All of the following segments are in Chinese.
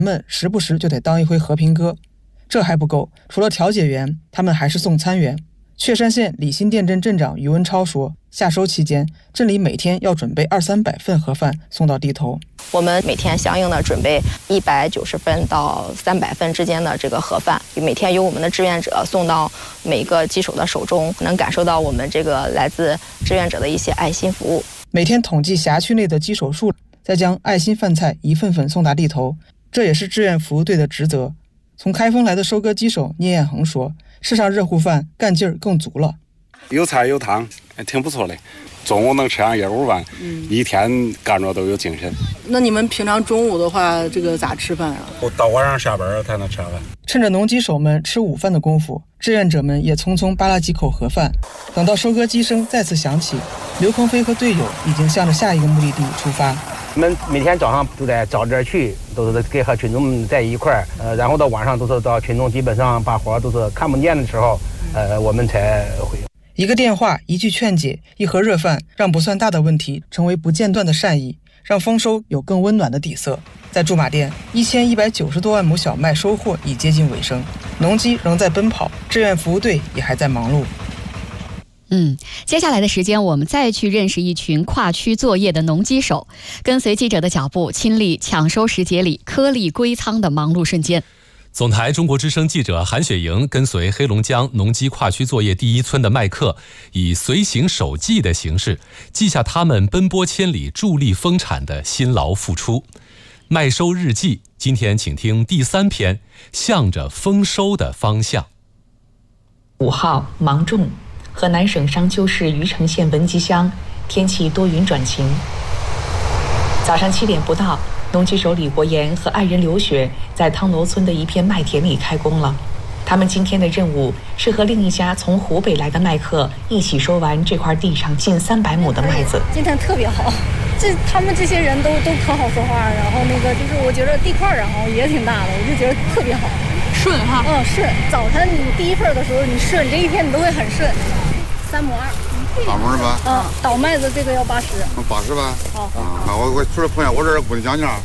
们时不时就得当一回和平鸽。这还不够，除了调解员，他们还是送餐员。确山县李新店镇镇长于文超说，夏收期间，镇里每天要准备200-300份盒饭送到地头。 我们每天相应的准备190份到300份之间的这个盒饭，每天由我们的志愿者送到每个鸡手的手中，能感受到我们这个来自志愿者的一些爱心服务。 每天统计辖区内的鸡手数，再将爱心饭菜一份份送达地头，这也是志愿服务队的职责。从开封来的收割机手聂彦恒说，吃上热乎饭干劲儿更足了。 有菜有汤，挺不错的。中午能吃上1碗饭，一天干着都有精神。 那你们平常中午的话，这个咋吃饭啊？ 到晚上下班才能吃饭。 趁着农机手们吃午饭的功夫，志愿者们也匆匆扒拉几口盒饭。等到收割机声再次响起，刘鹏飞和队友已经向着下一个目的地出发。 我们每天早上都在找点去，都是跟和群众们在一块儿，然后到晚上都是到群众基本上把活都是看不见的时候，我们才回。 一个电话，一句劝解，一盒热饭，让不算大的问题成为不间断的善意，让丰收有更温暖的底色。在驻马店，1190多万亩小麦收获已接近尾声，农机仍在奔跑，志愿服务队也还在忙碌。 接下来的时间我们再去认识一群跨区作业的农机手，跟随记者的脚步，亲历抢收时节里颗粒归仓的忙碌瞬间。 总台中国之声记者韩雪莹跟随黑龙江农机跨区作业第一村的麦客，以随行手记的形式记下他们奔波千里助力丰产的辛劳付出。麦收日记，今天请听第3篇，向着丰收的方向。 5号芒种，河南省商丘市虞城县文集乡，天气多云转晴。早上7点不到，农机手李国岩和爱人刘雪在汤楼村的一片麦田里开工了。他们今天的任务是和另一家从湖北来的麦客一起收完这块地上近300亩的麦子。 今天特别好，他们这些人都可好说话，然后就是我觉得地块然后也挺大的，我就觉得特别好， 顺哈。 顺。早晨你第一份的时候你顺，这一天你都会很顺。3亩2。 2亩吧。 倒麦子这个要80。 80吧。 好。 我除了碰见我这不得讲价。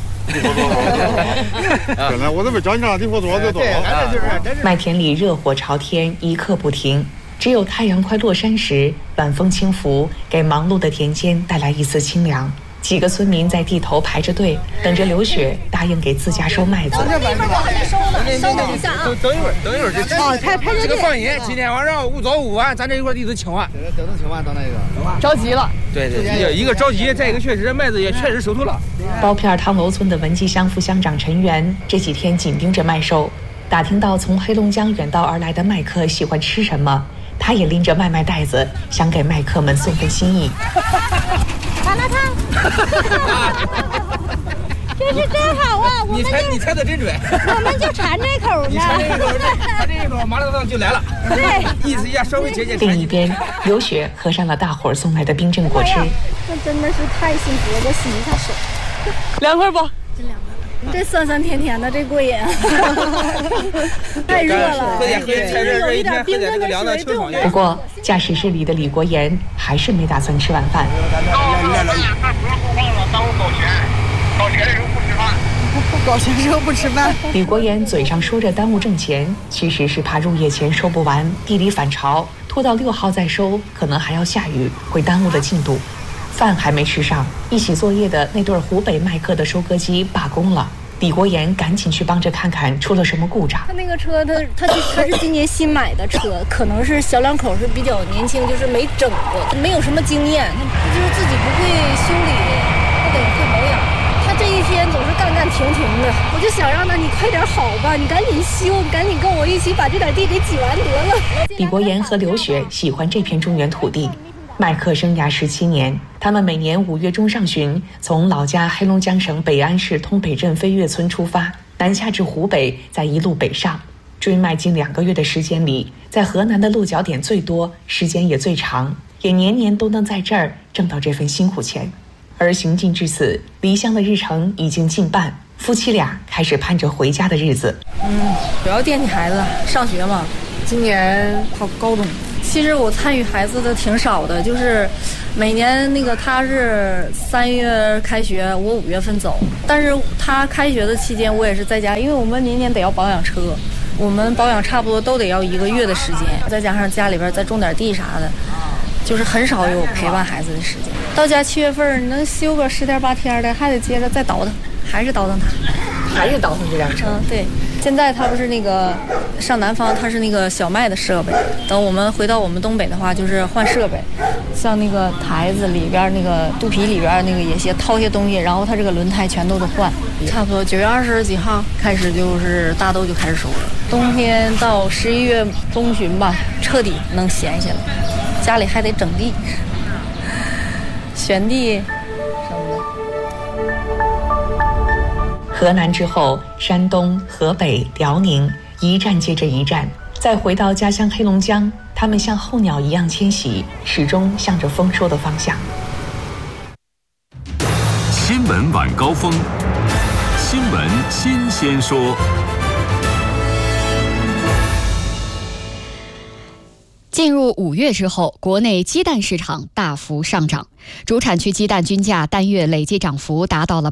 本来我都没讲价，地活多就多。 麦田里热火朝天，一刻不停。只有太阳快落山时，晚风轻拂，给忙碌的田间带来一丝清凉。几个村民在地头排着队，等着刘雪答应给自家收麦子。 这一会儿我还收呢，稍等一下啊。 等一会儿， 排着队。 这个放心，今天晚上早午晚，咱这一块地都清完。 等清完到那个。 着急了。 对，一个着急，再一个确实麦子也确实收透了。 包片汤楼村的文集乡副乡长陈元这几天紧盯着麦收，打听到从黑龙江远道而来的麦客喜欢吃什么，他也拎着麦袋子，想给麦客们送份心意。 麻辣烫。这是真好啊！ 你猜的真准。 我们就馋这口呢。 他这一口麻辣烫就来了。 对， 意思一下稍微节俭。 另一边，刘雪喝上了大伙儿送来的冰镇果汁。 那真的是太幸福了，我洗一下手。 凉快不？ 真凉快。这酸酸甜甜的，这过瘾。太热了， 有一点冰镇的水对我。 不过，驾驶室里的李国岩还是没打算吃晚饭。 搞钱时候不吃饭。 李国岩嘴上说着耽误挣钱，其实是怕入夜前收不完，地里反潮，拖到6号再收，可能还要下雨，会耽误了进度。饭还没吃上，一起作业的那对湖北麦客的收割机罢工了。李国岩赶紧去帮着看看出了什么故障。 他那个车，他是今年新买的车，可能是小两口是比较年轻，就是没整过，没有什么经验，他就是自己不会修理，不得会保养。他这一天总是干停的，我就想让他你快点好吧，你赶紧修，你赶紧跟我一起把这点地给挤完得了。 李国岩和刘雪喜欢这片中原土地。麦客生涯17年，他们每年5月中上旬从老家黑龙江省北安市通北镇飞跃村出发，南下至湖北，再一路北上，追麦近2个月的时间里，在河南的落脚点最多，时间也最长，也年年都能在这儿挣到这份辛苦钱。而行进至此，离乡的日程已经近半，夫妻俩开始盼着回家的日子。 主要惦记孩子上学嘛，今年考高中，7 其实我参与孩子的挺少的，就是每年那个他是3月开学，我5月份走。但是他开学的期间，我也是在家，因为我们年年得要保养车，我们保养差不多都得要1个月的时间，再加上家里边再种点地啥的，就是很少有陪伴孩子的时间。到家7月份能休个10天8天的，还得接着再倒腾，还是倒腾他， 还是倒腾这辆车。 对。现在他不是那个上南方，他是那个小麦的设备。等我们回到我们东北的话，就是换设备，像那个台子里边那个肚皮里边那个也些掏些东西，然后他这个轮胎全都得换。差不多9月20几号开始就是大豆就开始收了，冬天到11月中旬吧，彻底能闲下来。家里还得整地、选地。 河南之后，山东、河北、辽宁一站接着一站，再回到家乡黑龙江，他们像候鸟一样迁徙，始终向着丰收的方向。 新闻晚高峰，新闻新鲜说。 进入5月之后，国内鸡蛋市场大幅上涨，主产区鸡蛋均价单月累计涨幅达到了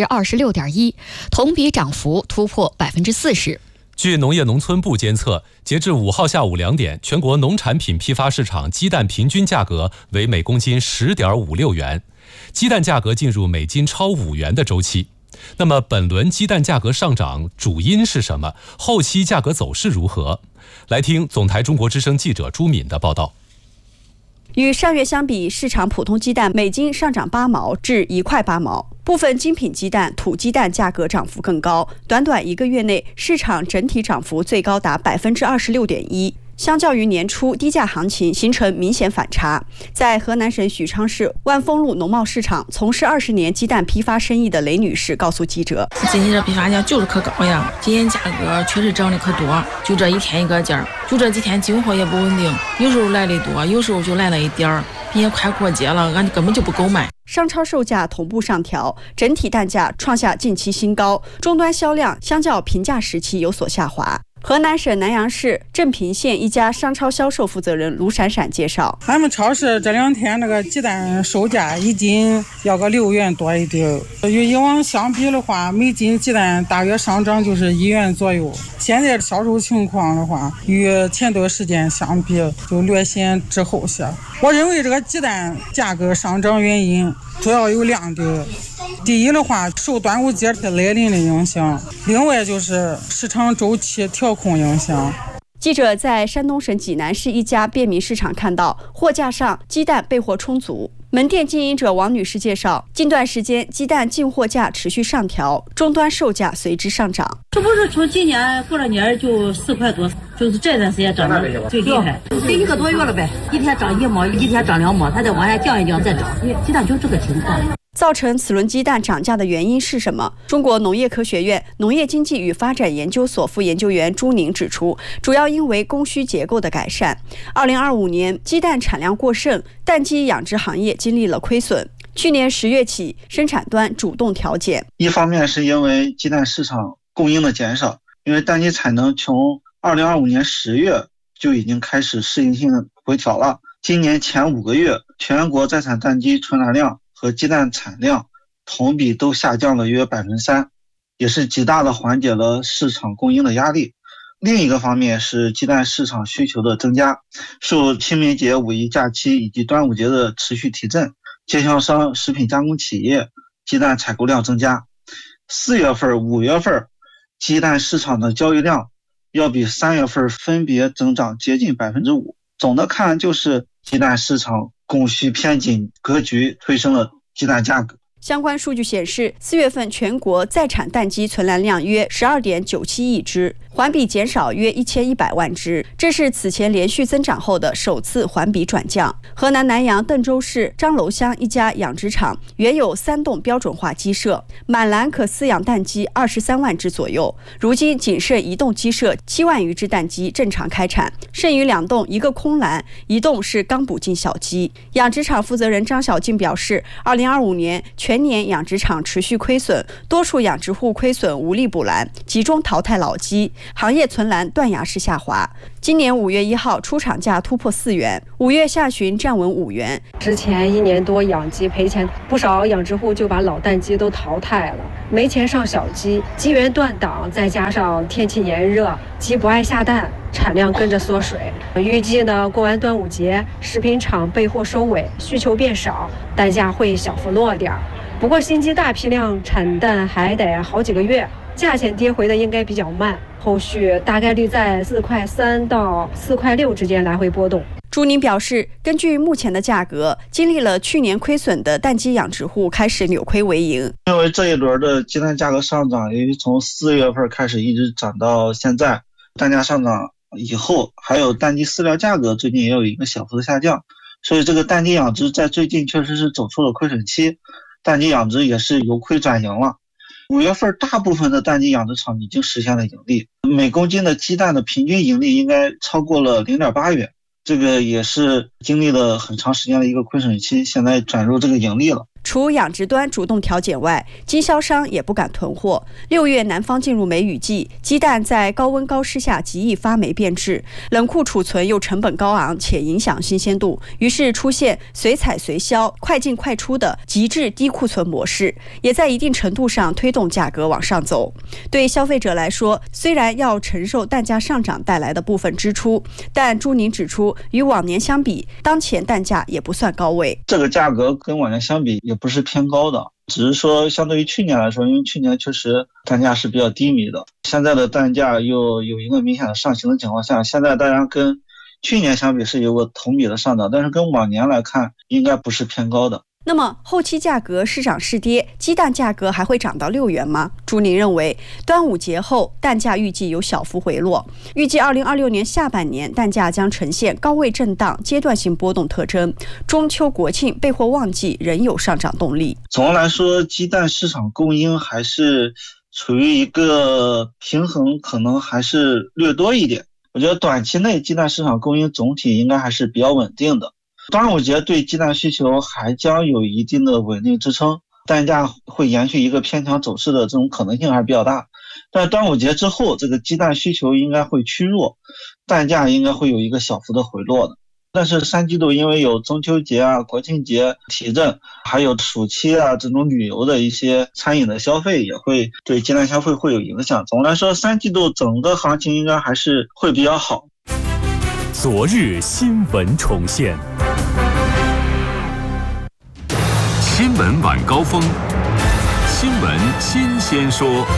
26.1%，同比涨幅突破40%。 据农业农村部监测，截至5号下午2点，全国农产品批发市场鸡蛋平均价格为每公斤10.56元，鸡蛋价格进入每斤超5元的周期。那么本轮鸡蛋价格上涨主因是什么？后期价格走势如何？来听总台中国之声记者朱敏的报道。 与上月相比，市场普通鸡蛋每斤上涨8毛至1块8毛，部分精品鸡蛋、土鸡蛋价格涨幅更高。短短1个月内，市场整体涨幅最高达26.1%。相较于年初低价行情形成明显反差。在河南省许昌市万丰路农贸市场从事20年鸡蛋批发生意的雷女士告诉记者：“ 今年这批发价就是可高呀，今年价格确实涨得可多，就这一天一个价，就这几天进货也不稳定，有时候来的多，有时候就来了一点儿，并且快过节了，俺根本就不够卖。” 商超售价同步上调，整体蛋价创下近期新高，终端销量相较平价时期有所下滑。河南省南阳市镇平县一家商超销售负责人卢闪闪介绍：“ 俺们超市这2天那个鸡蛋售价一斤要个6元多一点，与以往相比的话，每斤鸡蛋大约上涨就是1元左右。现在销售情况的话，与前段时间相比就略显滞后些。我认为这个鸡蛋价格上涨原因主要有2点。第一的话，受端午节来临的影响，另外就是市场周期调控影响。” 记者在山东省济南市一家便民市场看到，货架上鸡蛋备货充足。门店经营者王女士介绍，近段时间鸡蛋进货价持续上调，终端售价随之上涨。 这不是从今年过了年就4块多，就是这段时间涨得最厉害，得1个多月了呗，一天涨1毛，一天涨2毛，它再往下降一降再涨，鸡蛋就这个情况。 造成此轮鸡蛋涨价的原因是什么？中国农业科学院农业经济与发展研究所副研究员朱宁指出，主要因为供需结构的改善。2025年鸡蛋产量过剩，蛋鸡养殖行业经历了亏损。去年10月起，生产端主动调减。 一方面是因为鸡蛋市场供应的减少，因为蛋鸡产能从2025年10月就已经开始适应性的回调了。今年前5个月，全国在产蛋鸡存栏量和鸡蛋产量同比都下降了约3%，也是极大的缓解了市场供应的压力。另一个方面是鸡蛋市场需求的增加，受清明节、五一假期以及端午节的持续提振，经销商、食品加工企业鸡蛋采购量增加。4月份、5月份鸡蛋市场的交易量要比3月份分别增长接近5%。总的看，就是鸡蛋市场供需偏紧格局推升了鸡蛋价格。 相关数据显示，4月份全国在产蛋鸡存栏量约12.97亿只，环比减少约1100万只，这是此前连续增长后的首次环比转降。河南南阳邓州市张楼乡一家养殖场原有3栋标准化鸡舍，满栏可饲养蛋鸡23万只左右，如今仅剩1栋鸡舍7万余只蛋鸡正常开产，剩余2栋一个空栏，1栋是刚补进小鸡。养殖场负责人张小静表示，2025年全年养殖场持续亏损，多处养殖户亏损无力补栏，集中淘汰老鸡。 行业存栏断崖式下滑。今年5月1号出厂价突破4元，5月下旬站稳5元。 之前1年多养鸡赔钱，不少养殖户就把老蛋鸡都淘汰了，没钱上小鸡，鸡源断档，再加上天气炎热，鸡不爱下蛋，产量跟着缩水。预计呢，过完端午节，食品厂备货收尾，需求变少，蛋价会小幅落点。不过新鸡大批量产蛋还得好几个月，价钱跌回的应该比较慢，后续大概率在4.3块到4.6块之间来回波动。 朱宁表示，根据目前的价格，经历了去年亏损的蛋鸡养殖户开始扭亏为盈。 因为这一轮的鸡蛋价格上涨，由于从4月份开始一直涨到现在，蛋价上涨以后，还有蛋鸡饲料价格最近也有一个小幅的下降，所以这个蛋鸡养殖在最近确实是走出了亏损期，蛋鸡养殖也是由亏转盈了。5月份大部分的蛋鸡养殖场已经实现了盈利，每公斤的鸡蛋的平均盈利应该超过了0.8元，这个也是经历了很长时间的一个亏损期，现在转入这个盈利了。 除养殖端主动调减外，经销商也不敢囤货。6月南方进入梅雨季，鸡蛋在高温高湿下极易发霉变质，冷库储存又成本高昂且影响新鲜度，于是出现随采随销、快进快出的极致低库存模式，也在一定程度上推动价格往上走。对消费者来说，虽然要承受蛋价上涨带来的部分支出，但朱宁指出，与往年相比，当前蛋价也不算高位。 这个价格跟往年相比也不是偏高的，只是说相对于去年来说，因为去年确实蛋价是比较低迷的，现在的蛋价又有一个明显的上行的情况下，现在当然跟去年相比是有个同比的上涨，但是跟往年来看应该不是偏高的。 那么后期价格是涨是跌，鸡蛋价格还会涨到6元吗？朱宁认为，端午节后蛋价预计有小幅回落，预计2026年下半年蛋价将呈现高位震荡、阶段性波动特征，中秋国庆备货旺季仍有上涨动力。 总的来说，鸡蛋市场供应还是处于一个平衡，可能还是略多一点。我觉得短期内鸡蛋市场供应总体应该还是比较稳定的。端午节对鸡蛋需求还将有一定的稳定支撑，蛋价会延续一个偏强走势的这种可能性还是比较大。但端午节之后，这个鸡蛋需求应该会趋弱，蛋价应该会有一个小幅的回落的。但是3季度因为有中秋节啊、国庆节提振，还有暑期啊这种旅游的一些餐饮的消费，也会对鸡蛋消费会有影响。总的来说，3季度整个行情应该还是会比较好。 昨日新闻重现，新闻晚高峰，新闻新鲜说。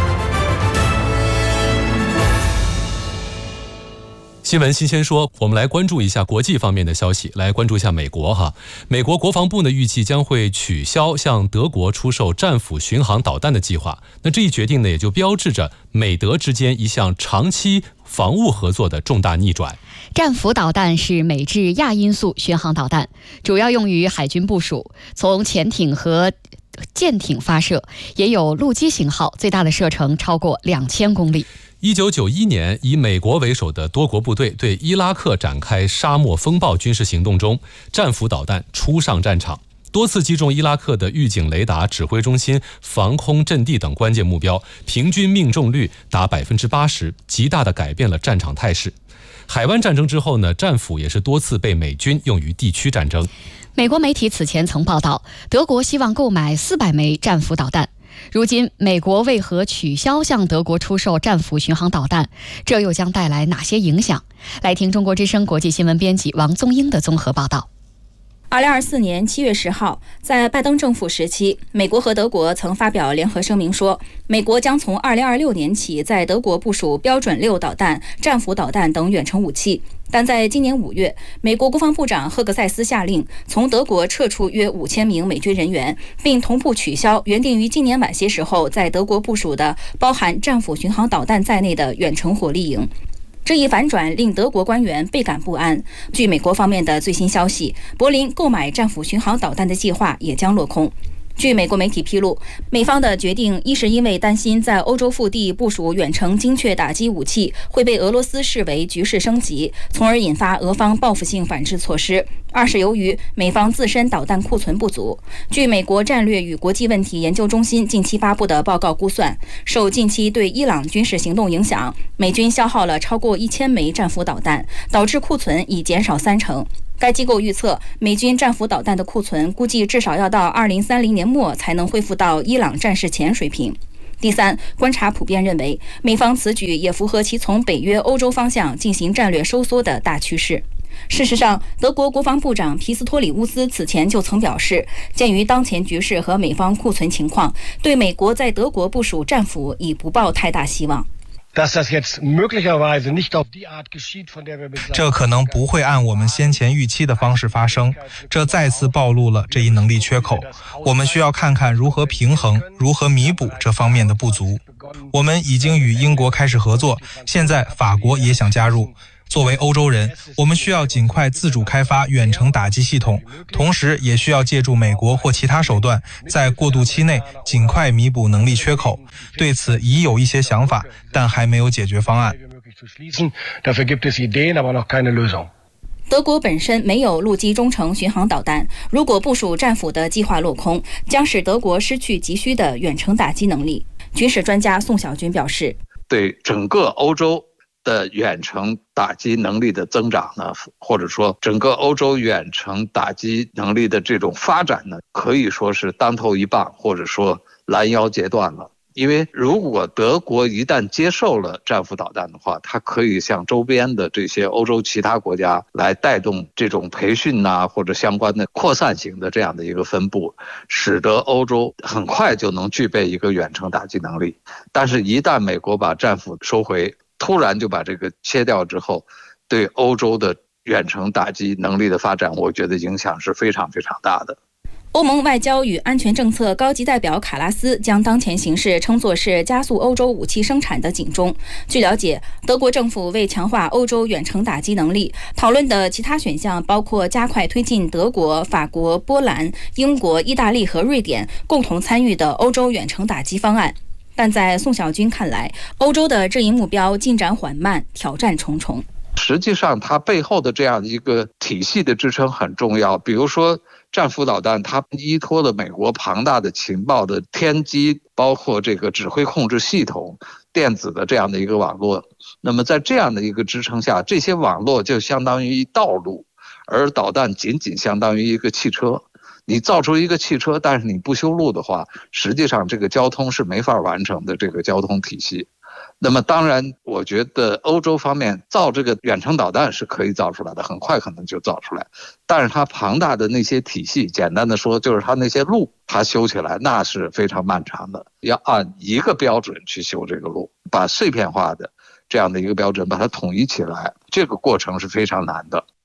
新闻新鲜说，我们来关注一下国际方面的消息，来关注一下美国哈。美国国防部呢预计将会取消向德国出售战斧巡航导弹的计划。那这一决定呢，也就标志着美德之间一项长期防务合作的重大逆转。 战斧导弹是美制亚音速巡航导弹，主要用于海军部署，从潜艇和舰艇发射，也有陆基型号，最大的射程超过2000公里。 1991年，以美国为首的多国部队对伊拉克展开沙漠风暴军事行动中，战斧导弹初上战场，多次击中伊拉克的预警雷达、指挥中心、防空阵地等关键目标，平均命中率达80%，极大地改变了战场态势。海湾战争之后呢，战斧也是多次被美军用于地区战争。 美国媒体此前曾报道，德国希望购买400枚战斧导弹。如今，美国为何取消向德国出售战斧巡航导弹？这又将带来哪些影响？来听中国之声国际新闻编辑王宗英的综合报道。 2024年7月10号，在拜登政府时期，美国和德国曾发表联合声明说，美国将从2026年起在德国部署标准6导弹、战斧导弹等远程武器。但在今年5月，美国国防部长赫格塞斯下令从德国撤出约5000名美军人员，并同步取消原定于今年晚些时候在德国部署的包含战斧巡航导弹在内的远程火力营。这一反转令德国官员倍感不安。据美国方面的最新消息，柏林购买战斧巡航导弹的计划也将落空。 据美国媒体披露，美方的决定一是因为担心在欧洲腹地部署远程精确打击武器会被俄罗斯视为局势升级，从而引发俄方报复性反制措施；二是由于美方自身导弹库存不足。据美国战略与国际问题研究中心近期发布的报告估算，受近期对伊朗军事行动影响，美军消耗了超过1000枚战斧导弹，导致库存已减少30%。该机构预测，美军战斧导弹的库存估计至少要到2030年末才能恢复到伊朗战事前水平。第三，观察普遍认为，美方此举也符合其从北约、欧洲方向进行战略收缩的大趋势。事实上，德国国防部长皮斯托里乌斯此前就曾表示，鉴于当前局势和美方库存情况，对美国在德国部署战斧已不抱太大希望。 这可能不会按我们先前预期的方式发生，这再次暴露了这一能力缺口。我们需要看看如何平衡、如何弥补这方面的不足。我们已经与英国开始合作，现在法国也想加入。作为欧洲人，我们需要尽快自主开发远程打击系统，同时也需要借助美国或其他手段，在过渡期内尽快弥补能力缺口。对此已有一些想法，但还没有解决方案。 德国本身没有陆基中程巡航导弹，如果部署战斧的计划落空，将使德国失去急需的远程打击能力。军事专家宋小军表示， 对整个欧洲的远程打击能力的增长呢，或者说整个欧洲远程打击能力的这种发展呢，可以说是当头一棒，或者说拦腰截断了。因为如果德国一旦接受了战斧导弹的话，它可以向周边的这些欧洲其他国家来带动这种培训或者相关的扩散型的这样的一个分布，使得欧洲很快就能具备一个远程打击能力。但是一旦美国把战斧收回，突然就把这个切掉之后，对欧洲的远程打击能力的发展，我觉得影响是非常非常大的。 欧盟外交与安全政策高级代表卡拉斯将当前形势称作是加速欧洲武器生产的警钟。据了解，德国政府为强化欧洲远程打击能力，讨论的其他选项包括加快推进德国、法国、波兰、英国、意大利和瑞典共同参与的欧洲远程打击方案。但在宋小军看来，欧洲的这一目标进展缓慢，挑战重重。 实际上它背后的这样一个体系的支撑很重要，比如说战斧导弹，它依托了美国庞大的情报的天机，包括这个指挥控制系统、电子的这样的一个网络。那么在这样的一个支撑下，这些网络就相当于道路，而导弹仅仅相当于一个汽车。你造出一个汽车，但是你不修路的话，实际上这个交通是没法完成的，这个交通体系。那么当然，我觉得欧洲方面造这个远程导弹是可以造出来的，很快可能就造出来。但是它庞大的那些体系，简单的说就是它那些路，它修起来那是非常漫长的，要按一个标准去修这个路，把碎片化的这样的一个标准把它统一起来，这个过程是非常难的。